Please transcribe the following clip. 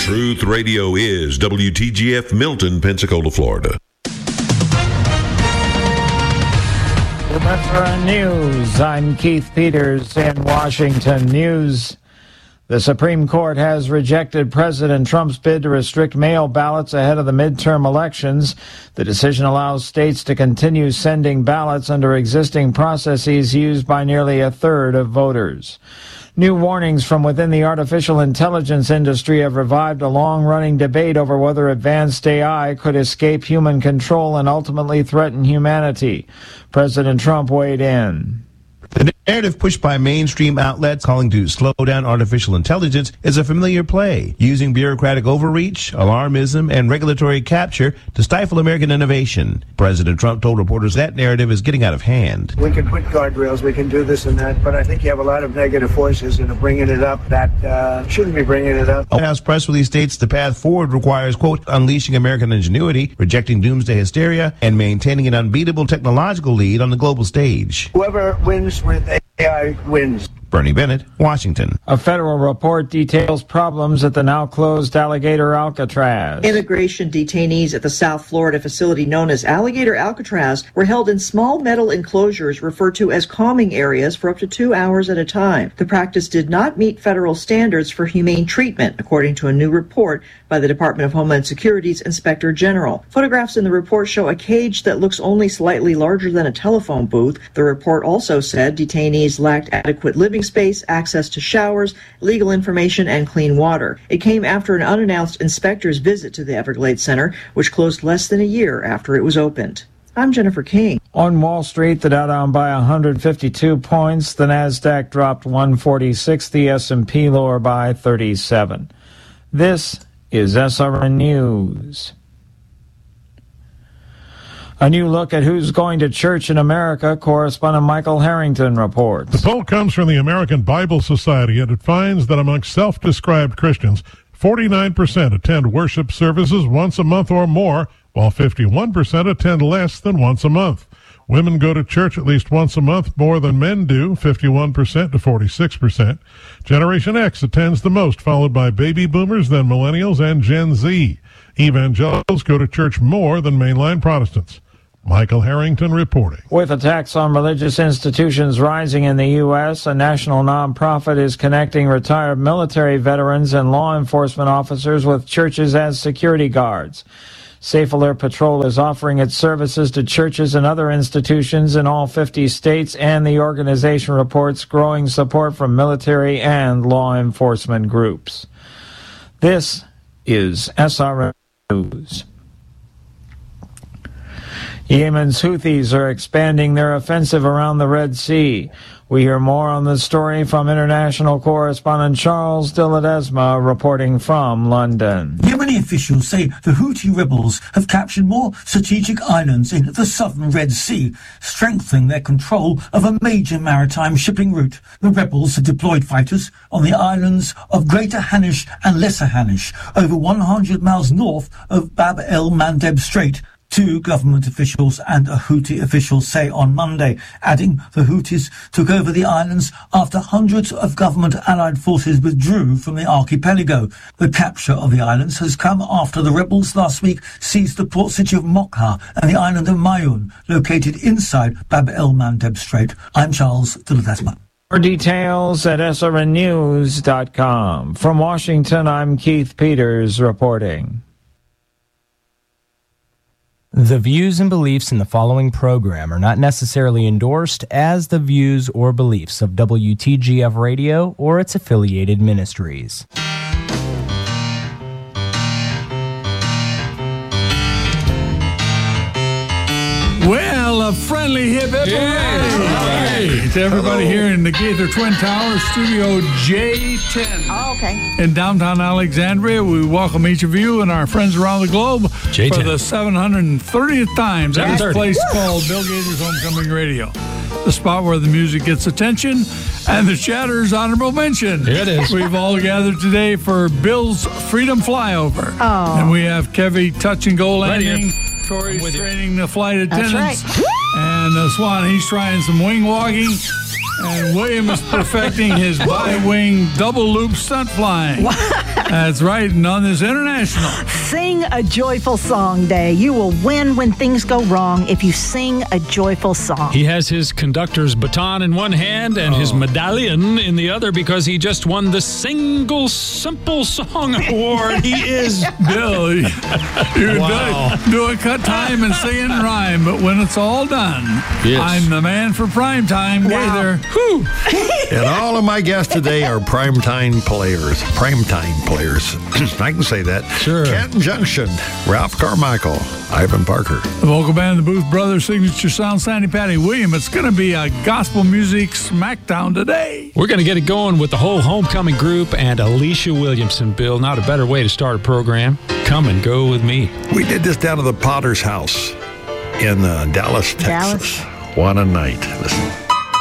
Truth Radio is WTGF Milton, Pensacola, Florida. Metro News. I'm Keith Peters in Washington. News. The Supreme Court has rejected President Trump's bid to restrict mail ballots ahead of the midterm elections. The decision allows states to continue sending ballots under existing processes used by nearly a third of voters. New warnings from within the artificial intelligence industry have revived a long-running debate over whether advanced AI could escape human control and ultimately threaten humanity. President Trump weighed in. The narrative pushed by mainstream outlets calling to slow down artificial intelligence is a familiar play, using bureaucratic overreach, alarmism, and regulatory capture to stifle American innovation. President Trump told reporters that narrative is getting out of hand. We can put guardrails, we can do this and that, but I think you have a lot of negative forces that are bringing it up that shouldn't be bringing it up. A White House press release states the path forward requires, quote, unleashing American ingenuity, rejecting doomsday hysteria, and maintaining an unbeatable technological lead on the global stage. Whoever wins with AI wins. Bernie Bennett, Washington. A federal report details problems at the now-closed Alligator Alcatraz. Immigration detainees at the South Florida facility known as Alligator Alcatraz were held in small metal enclosures referred to as calming areas for up to 2 hours at a time. The practice did not meet federal standards for humane treatment, according to a new report by the Department of Homeland Security's Inspector General. Photographs in the report show a cage that looks only slightly larger than a telephone booth. The report also said detainees lacked adequate living space, access to showers, legal information, and clean water. It came after an unannounced inspector's visit to the Everglades Center, which closed less than a year after it was opened. I'm Jennifer King. On Wall Street, the Dow down by 152 points. The Nasdaq dropped 146. The S&P lower by 37. This is SRN News. A new look at who's going to church in America, correspondent Michael Harrington reports. The poll comes from the American Bible Society, and it finds that among self-described Christians, 49% attend worship services once a month or more, while 51% attend less than once a month. Women go to church at least once a month more than men do, 51% to 46%. Generation X attends the most, followed by baby boomers, then millennials, and Gen Z. Evangelicals go to church more than mainline Protestants. Michael Harrington reporting. With attacks on religious institutions rising in the U.S., a national nonprofit is connecting retired military veterans and law enforcement officers with churches as security guards. Safe Alert Patrol is offering its services to churches and other institutions in all 50 states, and the organization reports growing support from military and law enforcement groups. This is SRN News. Yemen's Houthis are expanding their offensive around the Red Sea. We hear more on this story from international correspondent Charles de Ledesma reporting from London. Yemeni officials say the Houthi rebels have captured more strategic islands in the southern Red Sea, strengthening their control of a major maritime shipping route. The rebels have deployed fighters on the islands of Greater Hanish and Lesser Hanish, over 100 miles north of Bab el-Mandeb Strait. Two government officials and a Houthi official say on Monday, adding the Houthis took over the islands after hundreds of government allied forces withdrew from the archipelago. The capture of the islands has come after the rebels last week seized the port city of Mokha and the island of Mayun, located inside Bab el-Mandeb Strait. I'm Charles de Ledesma. For details at srnnews.com. From Washington, I'm Keith Peters reporting. The views and beliefs in the following program are not necessarily endorsed as the views or beliefs of WTGF Radio or its affiliated ministries. Well, a friendly hip hip hooray to everybody here in the Gaither Twin Towers, Studio J10. Oh, okay. In downtown Alexandria, we welcome each of you and our friends around the globe J10. For the 730th time. That's a place called Bill Gaither's Homecoming Radio. The spot where the music gets attention and the chatter's honorable mention. Here it is. We've all gathered today for Bill's Freedom Flyover. Oh. And we have Kevy touch and go landing. Tori's training the flight attendants. That's right. And Swan, he's trying some wing walking. And William is perfecting his bi-wing double loop stunt flying. That's right, and on this international. Sing a joyful song day. You will win when things go wrong if you sing a joyful song. He has his conductor's baton in one hand and his medallion in the other because he just won the Single Simple Song Award. He is Bill. You do a cut time and sing in rhyme, but when it's all done, I'm the man for prime time. Wow. Hey there. Whew. And all of my guests today are primetime players. Primetime players. I can say that. Sure. Canton Junction, Ralph Carmichael, Ivan Parker. The vocal band, the Booth Brothers, signature sound, Sandy Patty Williams. It's going to be a gospel music smackdown today. We're going to get it going with the whole homecoming group and Alicia Williamson, Bill. Not a better way to start a program. Come and go with me. We did this down at the Potter's House in Dallas, Texas. What a night. Listen.